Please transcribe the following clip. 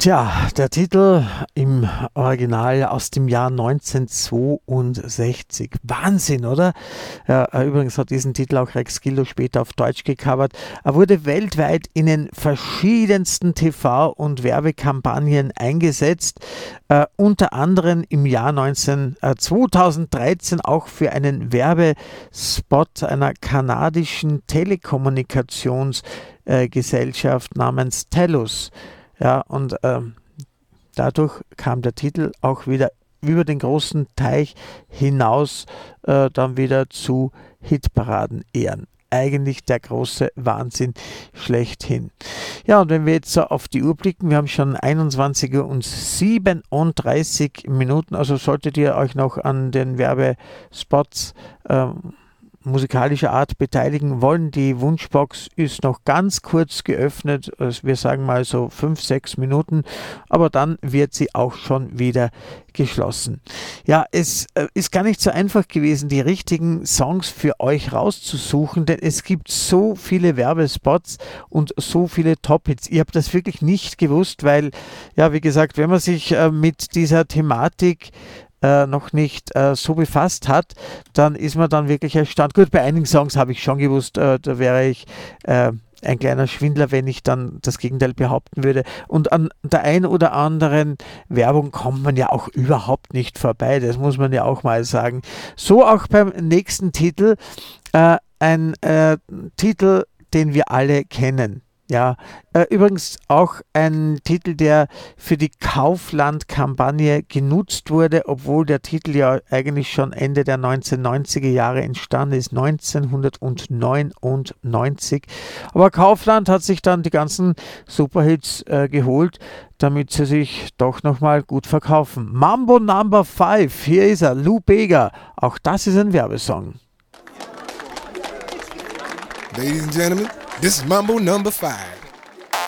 Tja, der Titel im Original aus dem Jahr 1962. Wahnsinn, oder? Ja, übrigens hat diesen Titel auch Rex Gildo später auf Deutsch gecovert. Er wurde weltweit in den verschiedensten TV- und Werbekampagnen eingesetzt. Unter anderem im Jahr 2013 auch für einen Werbespot einer kanadischen Telekommunikationsgesellschaft namens TELUS. Ja, und dadurch kam der Titel auch wieder über den großen Teich hinaus dann wieder zu Hitparaden-Ehren. Eigentlich der große Wahnsinn schlechthin. Ja, und wenn wir jetzt so auf die Uhr blicken, wir haben schon 21 Uhr und 37 Minuten, also solltet ihr euch noch an den Werbespots musikalischer Art beteiligen wollen. Die Wunschbox ist noch ganz kurz geöffnet, wir sagen mal so 5-6 Minuten, aber dann wird sie auch schon wieder geschlossen. Ja, es ist gar nicht so einfach gewesen, die richtigen Songs für euch rauszusuchen, denn es gibt so viele Werbespots und so viele Top-Hits. Ich habe das wirklich nicht gewusst, weil, ja, wie gesagt, wenn man sich mit dieser Thematik noch nicht so befasst hat, dann ist man dann wirklich erstaunt. Gut, bei einigen Songs habe ich schon gewusst, da wäre ich ein kleiner Schwindler, wenn ich dann das Gegenteil behaupten würde. Und an der einen oder anderen Werbung kommt man ja auch überhaupt nicht vorbei, das muss man ja auch mal sagen. So auch beim nächsten Titel, ein Titel, den wir alle kennen. Ja, übrigens auch ein Titel, der für die Kaufland-Kampagne genutzt wurde, obwohl der Titel ja eigentlich schon Ende der 1990er Jahre entstanden ist, 1999. Aber Kaufland hat sich dann die ganzen Superhits geholt, damit sie sich doch nochmal gut verkaufen. Mambo Number 5, hier ist er, Lou Bega. Auch das ist ein Werbesong. Ladies and gentlemen, this is Mambo number 5.